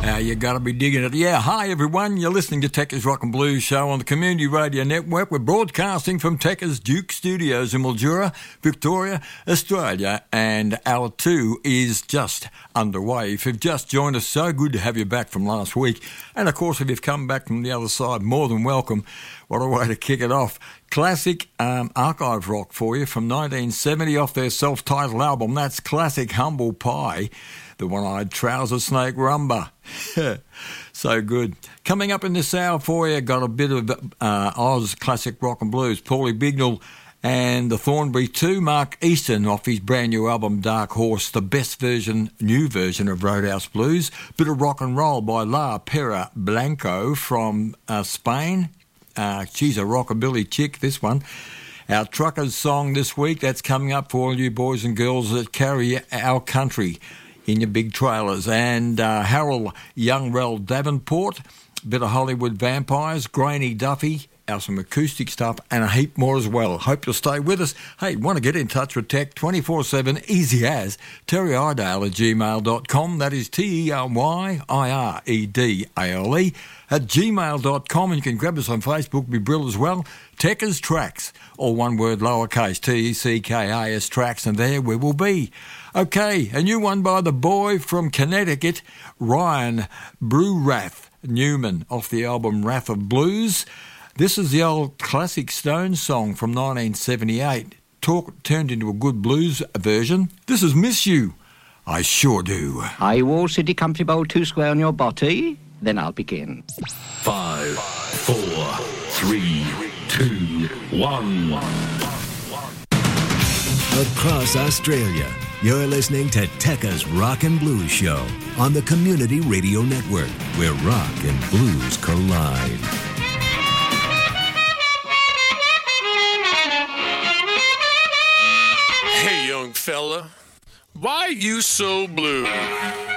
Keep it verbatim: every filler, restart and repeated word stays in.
Uh, you got to be digging it. Yeah, hi everyone. You're listening to Tekka's Rock and Blues Show on the Community Radio Network. We're broadcasting from Tekka's Duke Studios in Mildura, Victoria, Australia, and hour two is just underway. If you've just joined us, so good to have you back from last week. And of course, if you've come back from the other side, more than welcome. What a way to kick it off. Classic um, archive rock for you from nineteen seventy off their self-titled album. That's Classic Humble Pie. The One-Eyed Trouser Snake Rumba. So good. Coming up in this hour for you, got a bit of uh, Oz classic rock and blues. Paulie Bignell and the Thornbury two. Mark Easton off his brand new album Dark Horse, the best version, new version of Roadhouse Blues. Bit of rock and roll by La Pera Blanco from uh, Spain. Uh, she's a rockabilly chick, this one. Our truckers song this week, that's coming up for all you boys and girls that carry our country in your big trailers. And uh, Harold Youngrell Davenport, bit of Hollywood Vampires, Grainy Duffy, our some acoustic stuff, and a heap more as well. Hope you'll stay with us. Hey, want to get in touch with Tech twenty-four seven, easy as, terry idale at gmail dot com. That is T E R Y I R E D A L E at gmail dot com. And you can grab us on Facebook, be brilliant as well. Tekka's Tracks, all one word lowercase, T E C K A S Tracks, and there we will be. Okay, a new one by the boy from Connecticut, Ryan Brewrath Newman, off the album Wrath of Blues. This is the old classic Stones song from nineteen seventy-eight, talk, turned into a good blues version. This is Miss You. I sure do. Are you all city comfy bowl two square on your body? Then I'll begin. Five, four, three, two, one. Across Australia, you're listening to Tekka's Rock and Blues Show on the Community Radio Network, where rock and blues collide. Hey, young fella, why you so blue?